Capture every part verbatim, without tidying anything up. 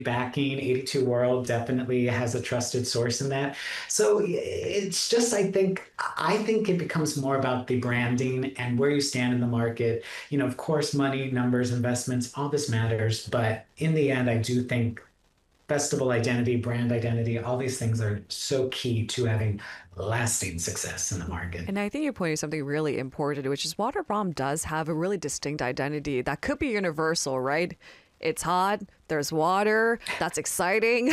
backing. eighty-two World definitely has a trusted source in that. So it's just, I think, I think it becomes more about the branding and where you stand in the market. You know, of course, money, numbers, investments, all this matters. But in the end, I do think festival identity, brand identity, all these things are so key to having lasting success in the market. And I think you pointed something really important, which is Water Bomb does have a really distinct identity that could be universal, right? It's hot. There's water. That's exciting.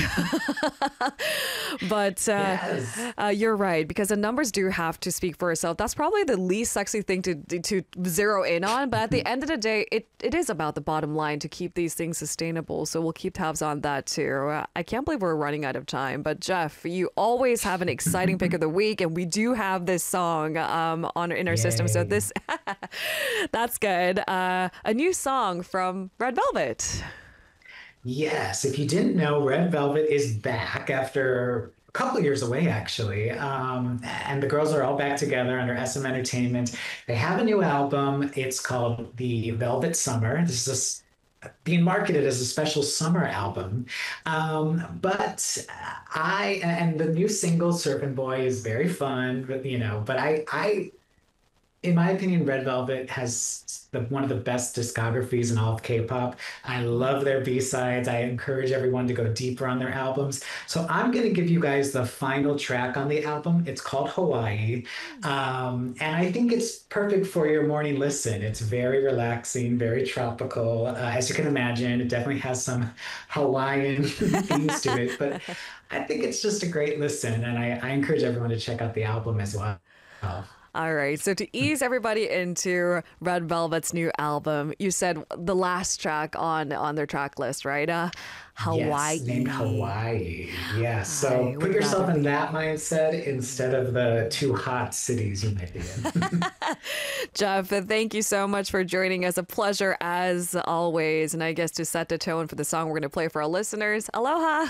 But uh, Yes. uh, you're right, because the numbers do have to speak for itself. That's probably the least sexy thing to to zero in on. But at the end of the day, it, it is about the bottom line to keep these things sustainable. So we'll keep tabs on that too. Uh, I can't believe we're running out of time. But Jeff, you always have an exciting pick of the week, and we do have this song um, on in our system. So Yay. this that's good. Uh, a new song from Red Velvet. Yes, if you didn't know, Red Velvet is back after a couple of years away, actually. Um, and the girls are all back together under S M Entertainment. They have a new album. It's called The Velvet Summer. This is a s being marketed as a special summer album. Um, but I, and the new single, Surfing Boy, is very fun, but, you know, but I, I, in my opinion, Red Velvet has the, one of the best discographies in all of K-pop. I love their B-sides. I encourage everyone to go deeper on their albums. So I'm going to give you guys the final track on the album. It's called Hawaii. Um, and I think it's perfect for your morning listen. It's very relaxing, very tropical. Uh, as you can imagine, it definitely has some Hawaiian themes to it, but I think it's just a great listen. And I, I encourage everyone to check out the album as well. All right. So to ease everybody into Red Velvet's new album, you said the last track on on their track list, right? Uh, Hawaii. Yes, named Hawaii. Yeah. I So put would rather yourself in be. that mindset instead of the two hot cities you might be in. Jeff, thank you so much for joining us. A pleasure as always. And I guess to set the tone for the song we're going to play for our listeners, aloha.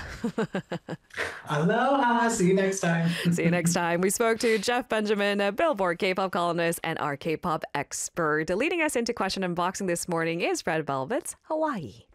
Aloha. See you next time. See you next time. We spoke to Jeff Benjamin, a Billboard K-pop columnist and our K-pop expert. Leading us into question unboxing this morning is Red Velvet's Hawaii.